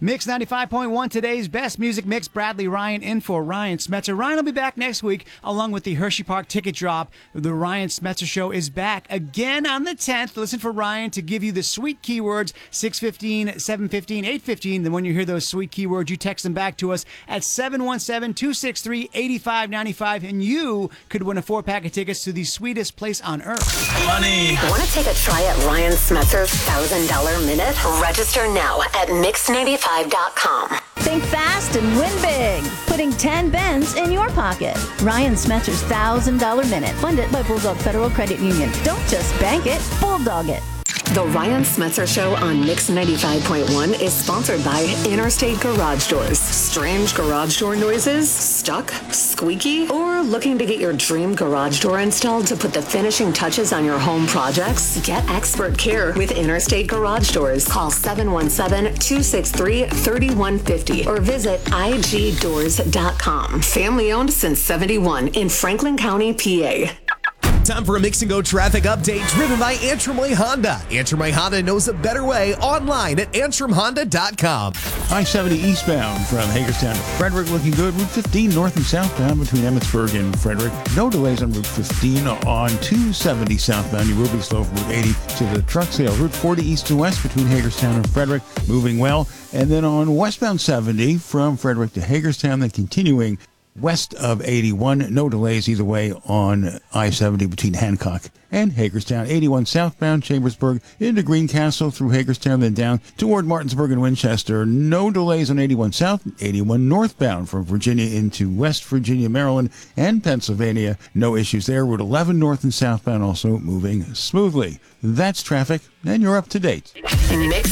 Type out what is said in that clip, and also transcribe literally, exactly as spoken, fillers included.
Mix ninety-five point one, today's best music mix. Bradley Ryan in for Ryan Smetzer. Ryan will be back next week along with the Hershey Park ticket drop. The Ryan Smetzer Show is back again on the tenth. Listen for Ryan to give you the sweet keywords, six fifteen, seven fifteen, eight fifteen. Then when you hear those sweet keywords, you text them back to us at seven one seven, two six three, eight five nine five, and you could win a four-pack of tickets to the sweetest place on earth. Money. Want to take a try at Ryan Smetzer's one thousand dollars minute? Register now at mix ninety-five dot com. Think fast and win big. Putting ten bends in your pocket. Ryan Smetzer's one thousand dollars minute. Funded by Bulldog Federal Credit Union. Don't just bank it, bulldog it. The Ryan Smetzer Show on Mix ninety-five point one is sponsored by Interstate Garage Doors. Strange garage door noises? Stuck? Squeaky? Or looking to get your dream garage door installed to put the finishing touches on your home projects? Get expert care with Interstate Garage Doors. Call seven one seven, two six three, three one five zero or visit I G doors dot com. Family owned since seventy-one in Franklin County, P A. Time for a Mix and Go traffic update driven by Antrim Way Honda. Antrim Way Honda knows a better way online at antrim honda dot com. I seventy eastbound from Hagerstown to Frederick looking good. Route fifteen north and southbound between Emmitsburg and Frederick. No delays on Route fifteen. On two seventy southbound, you will be slow from Route eighty to the truck sale. Route forty east to west between Hagerstown and Frederick, moving well. And then on westbound seventy from Frederick to Hagerstown, then continuing west of eighty-one, no delays either way on I seventy between Hancock and Hagerstown. eighty-one southbound, Chambersburg into Greencastle through Hagerstown, then down toward Martinsburg and Winchester. No delays on eighty-one south, eighty-one northbound from Virginia into West Virginia, Maryland, and Pennsylvania. No issues there. Route eleven north and southbound also moving smoothly. That's traffic, and you're up to date. Mix